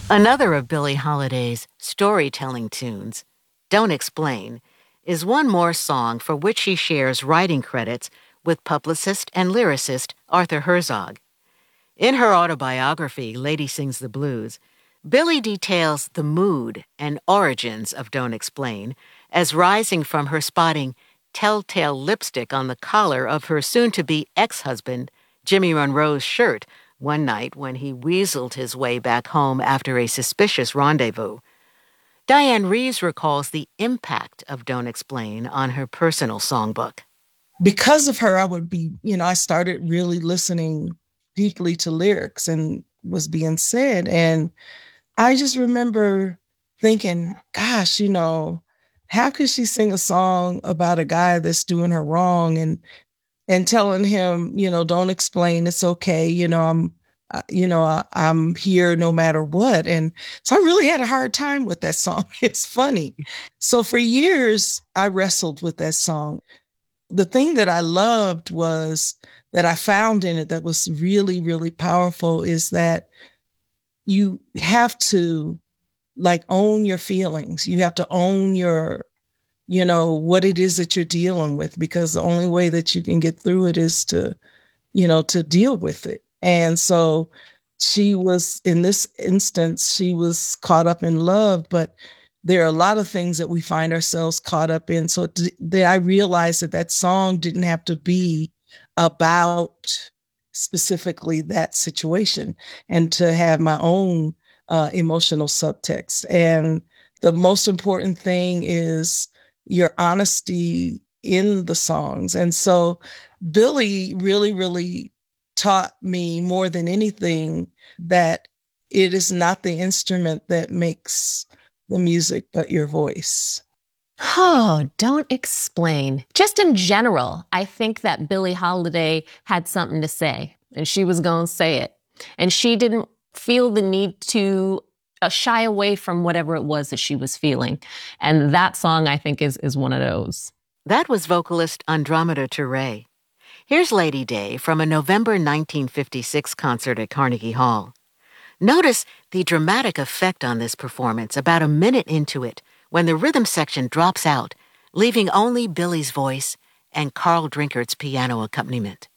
Another of Billie Holiday's storytelling tunes, Don't Explain, is one more song for which she shares writing credits with publicist and lyricist Arthur Herzog. In her autobiography, Lady Sings the Blues, Billie details the mood and origins of Don't Explain as rising from her spotting telltale lipstick on the collar of her soon-to-be ex-husband, Jimmy Monroe's shirt, one night when he weaseled his way back home after a suspicious rendezvous. Diane Reeves recalls the impact of Don't Explain on her personal songbook. Because of her, I started really listening deeply to lyrics and was being said. And I just remember thinking, gosh, how could she sing a song about a guy that's doing her wrong and telling him, don't explain, it's okay, I'm here no matter what. And so I really had a hard time with that song. It's funny. So for years, I wrestled with that song. The thing that I loved was that I found in it that was really, really powerful is that you have to own your feelings. You have to own what it is that you're dealing with, because the only way that you can get through it is to deal with it. And so she was, in this instance, she was caught up in love, but there are a lot of things that we find ourselves caught up in. So I realized that song didn't have to be about specifically that situation, and to have my own emotional subtext. And the most important thing is your honesty in the songs. And so Billie really, really taught me more than anything that it is not the instrument that makes the music, but your voice. Oh, Don't Explain. Just in general, I think that Billie Holiday had something to say, and she was going to say it. And she didn't feel the need to shy away from whatever it was that she was feeling. And that song, I think, is one of those. That was vocalist Andromeda Ture. Here's Lady Day from a November 1956 concert at Carnegie Hall. Notice the dramatic effect on this performance about a minute into it, when the rhythm section drops out, leaving only Billie's voice and Carl Drinkert's piano accompaniment.